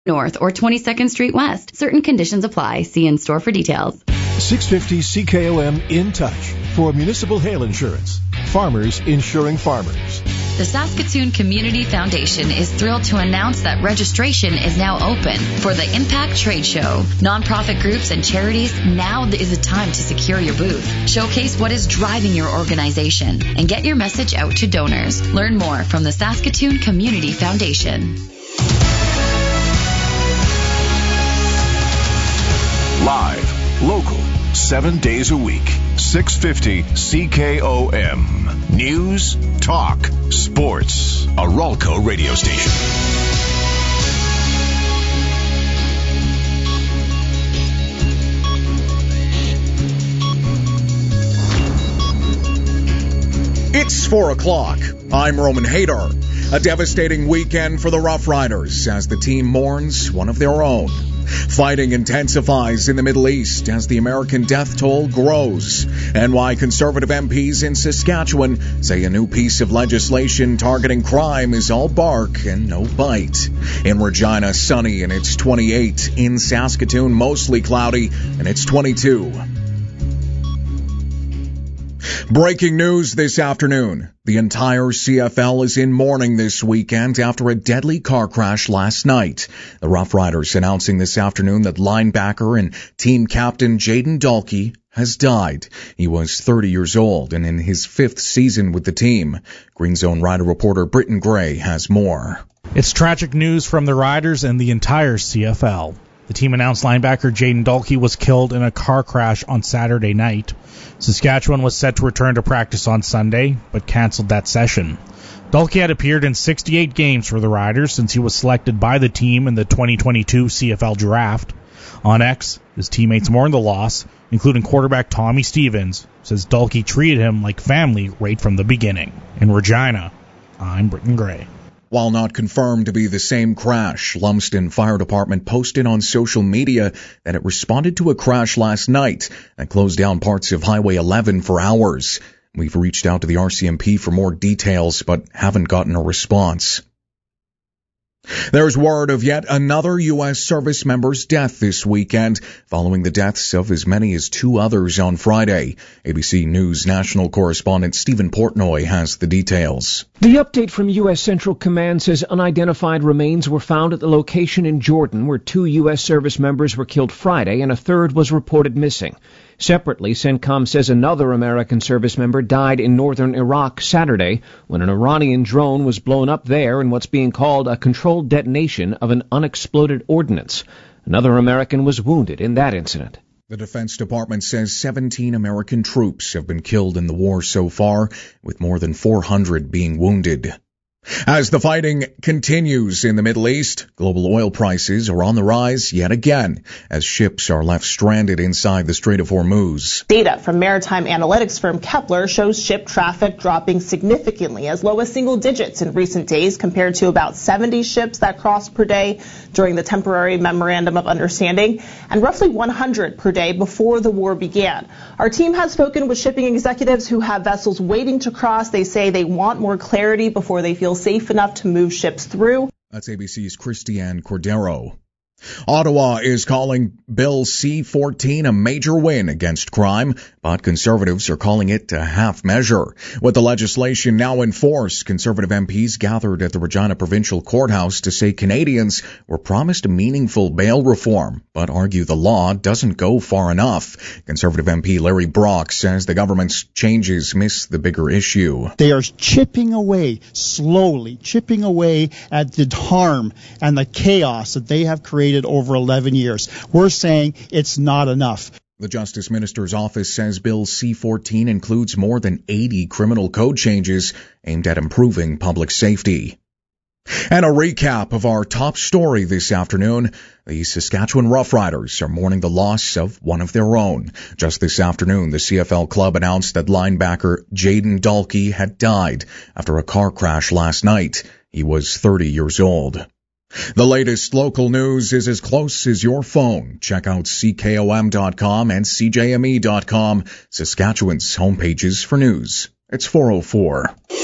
North or 22nd Street West. Certain conditions apply. See in-store for details. 650 CKOM In Touch for municipal hail insurance. Farmers insuring farmers. The Saskatoon Community Foundation is thrilled to announce that registration is now open for the Impact Trade Show. Nonprofit groups and charities, now is the time to secure your booth. Showcase what is driving your organization and get your message out to donors. Learn more from the Saskatoon Community Foundation. Live, local, 7 days a week. 650 CKOM. News, talk, sports. A Ralco radio station. It's 4 o'clock. I'm Roman Hader. A devastating weekend for the Rough Riders as the team mourns one of their own. Fighting intensifies in the Middle East as the American death toll grows, and why Conservative MPs in Saskatchewan say a new piece of legislation targeting crime is all bark and no bite. In Regina, sunny and it's 28. In Saskatoon, mostly cloudy and it's 22. Breaking news this afternoon. The entire CFL is in mourning this weekend after a deadly car crash last night. The Rough Riders announcing this afternoon that linebacker and team captain Jayden Dalkey has died. He was 30 years old and in his 5th season with the team. Green Zone Rider reporter Britton Gray has more. It's tragic news from the Riders and the entire CFL. The team announced linebacker Jayden Dalkey was killed in a car crash on Saturday night. Saskatchewan was set to return to practice on Sunday, but canceled that session. Dalkey had appeared in 68 games for the Riders since he was selected by the team in the 2022 CFL Draft. On X, his teammates mourned the loss, including quarterback Tommy Stevens, says Dalkey treated him like family right from the beginning. In Regina, I'm Britton Gray. While not confirmed to be the same crash, Lumsden Fire Department posted on social media that it responded to a crash last night and closed down parts of Highway 11 for hours. We've reached out to the RCMP for more details, but haven't gotten a response. There's word of yet another U.S. service member's death this weekend, following the deaths of as many as 2 others on Friday. ABC News national correspondent Stephen Portnoy has the details. The update from U.S. Central Command says unidentified remains were found at the location in Jordan where 2 U.S. service members were killed Friday and a third was reported missing. Separately, CENTCOM says another American service member died in northern Iraq Saturday when an Iranian drone was blown up there in what's being called a controlled detonation of an unexploded ordnance. Another American was wounded in that incident. The Defense Department says 17 American troops have been killed in the war so far, with more than 400 being wounded. As the fighting continues in the Middle East, global oil prices are on the rise yet again as ships are left stranded inside the Strait of Hormuz. Data from maritime analytics firm Kepler shows ship traffic dropping significantly, as low as single digits in recent days compared to about 70 ships that crossed per day during the temporary memorandum of understanding and roughly 100 per day before the war began. Our team has spoken with shipping executives who have vessels waiting to cross. They say they want more clarity before they feel safe enough to move ships through. That's ABC's Christiane Cordero. Ottawa is calling Bill C-14 a major win against crime, but Conservatives are calling it a half measure. With the legislation now in force, Conservative MPs gathered at the Regina Provincial Courthouse to say Canadians were promised meaningful bail reform, but argue the law doesn't go far enough. Conservative MP Larry Brock says the government's changes miss the bigger issue. They are slowly chipping away at the harm and the chaos that they have created over 11 years. We're saying it's not enough. The Justice Minister's office says Bill C-14 includes more than 80 criminal code changes aimed at improving public safety. And a recap of our top story this afternoon. The Saskatchewan Roughriders are mourning the loss of one of their own. Just this afternoon, the CFL club announced that linebacker Jayden Dalkey had died after a car crash last night. He was 30 years old. The latest local news is as close as your phone. Check out CKOM.com and CJME.com, Saskatchewan's homepages for news. It's 4:04.